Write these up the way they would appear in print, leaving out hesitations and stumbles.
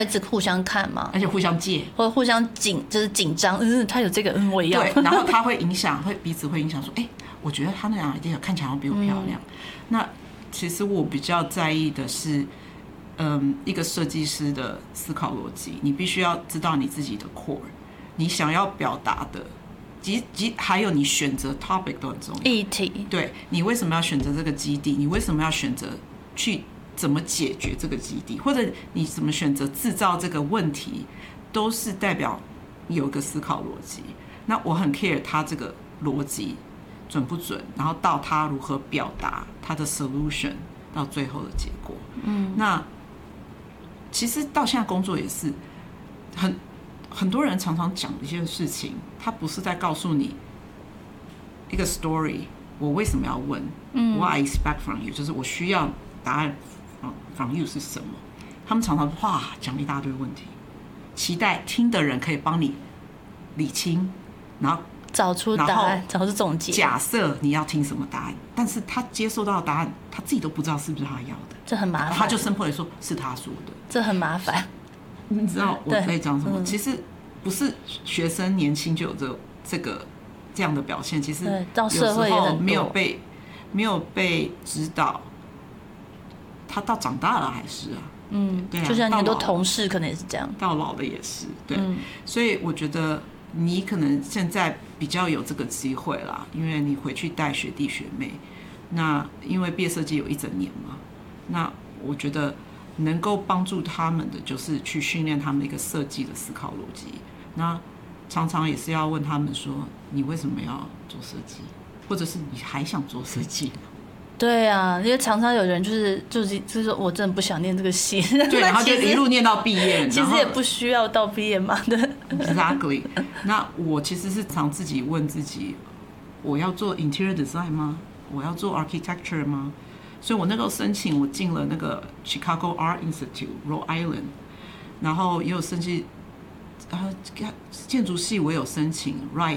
一直互相看嘛， 而且互相借， 或者互相就是紧张，他有这个，我也要。 对，然后他会影响，彼此会影响说，我觉得他那样idea看起来好像比我漂亮。那其实我比较在意的是，一个设计师的思考逻辑，你必须要知道你自己的 core， 你想要表达的，还有你选择 topic 都很重要。 议题， 对，你为什么要选择这个基地？你为什么要选择去怎么解决这个基地？或者你怎么选择制造这个问题，都是代表有一个思考逻辑。那我很 care 他这个逻辑准不准，然后到他如何表达他的 solution 到最后的结果。那其实到现在工作也是很多人常常讲一件事情，他不是在告诉你一个 story， 我为什么要问，what I expect from you， 就是我需要答案 from you 是什么。他们常常讲一大堆问题，期待听的人可以帮你理清，然后找出答案，找出总结。 假设你要听什么答案，但是他接受到的答案，他自己都不知道是不是他要的， 这很麻烦。 他就生破雷说是他说的， 这很麻烦。 你知道我在讲什么？其实不是学生年轻就有这样的表现，其实到社会也很多没有被指导，他到长大了还是啊，对啊， 就像你很多同事可能也是这样， 到老了也是，对，所以我觉得你可能现在比较有这个机会啦，因为你回去带学弟学妹，那因为毕业设计有一整年嘛，那我觉得能够帮助他们的就是去训练他们一个设计的思考逻辑。那常常也是要问他们说，你为什么要做设计，或者是你还想做设计？ 对啊，因为常常有人就是说我真的不想念这个系， 对，然后就一路念到毕业， 其实也不需要到毕业嘛的。 Exactly。那我其实是常自己问自己，我要做 interior design 吗？我要做 architecture 吗？所以我那时候申请，我进了那个 Chicago Art Institute，Rhode Island， 然后也有申请，建筑系我有申请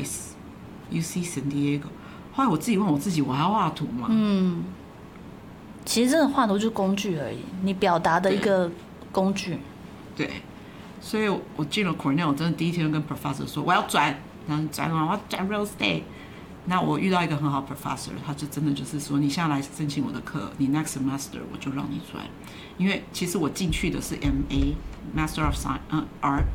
Rice、UC San Diego。后来我自己问我自己，我还要画图吗？ 其实真的画图就是工具而已，你表达的一个工具。 对，所以我进了 Cornell， 我真的第一天就跟 professor 说我要转，然后转完我要转 real estate。那我遇到一个很好 professor， 他就真的就是说，你现在来申请我的课，你 next semester 我就让你转，因为其实我进去的是 MA，Master of Art，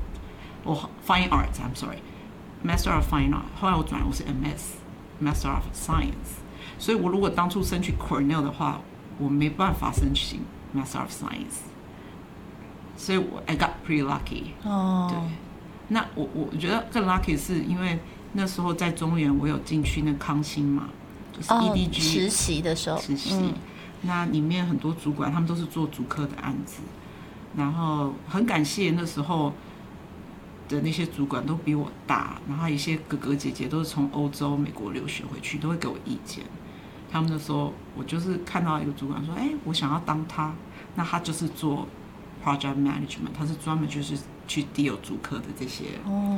Fine Arts，I'm sorry，Master of Fine Art。后来我转我是 MS，Master of Science。所以我如果当初申请 Cornell 的话，我没办法申请 Master of Science。所以I got pretty lucky。对，那我觉得更 lucky 是因为那时候在中原，我有进去那康青嘛，就是 EDG 实习的时候， 那里面很多主管他们都是做主科的案子，然后很感谢那时候的那些主管都比我大，然后一些哥哥姐姐都是从欧洲、美国留学回去，都会给我意见。他们那时候我就是看到一个主管说，我想要当他，那他就是做 project management， 他是专门就是去 deal 主科的这些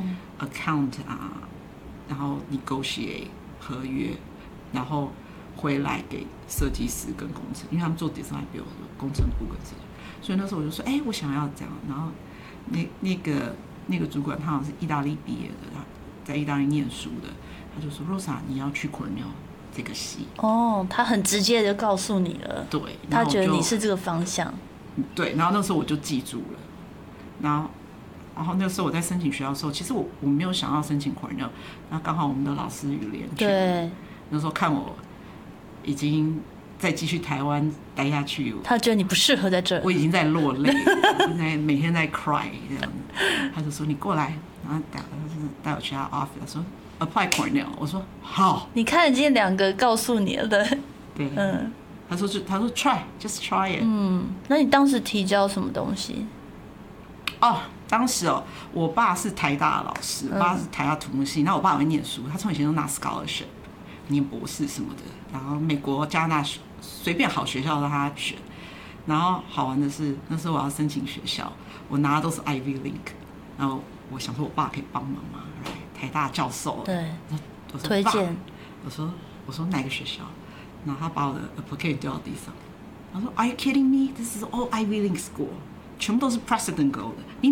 account 啊。然后 negotiate 合约，然后回来给设计师跟工程，因为他们做 design 比我工程部跟设计，所以那时候我就说，我想要这样。然后那个主管他好像是意大利毕业的，他在意大利念书的，他就说 Rosa 你要去 Cornell 这个系。他很直接的告诉你了，对，他觉得你是这个方向。对，然后那时候我就记住了，然后那时候我在申请学校的时候，其实我没有想要申请 Cornell， 那刚好我们的老师雨莲对，那时候看我已经再继续台湾待下去，他觉得你不适合在这，我已经在落泪，每天在 cry 这样子，他就说你过来，然后带我去他 office， 他说 apply Cornell， 我说好，你看得见两个告诉你了的，对，他说 just try it， 那你当时提交什么东西？当时我爸是台大的老师，我爸是台大土木系，那我爸会念书，他从以前都拿 scholarship， 念博士什么的，然后美国、加拿大随便好学校让他选。然后好玩的是，那时候我要申请学校，我拿的都是 Ivy League， 然后我想说我爸可以帮忙嘛，台大教授，对，我说推荐，我说哪个学校？然后他把我的 application 丢到地上，他说 Are you kidding me? This is all Ivy League school. 全部都是 president 给我的，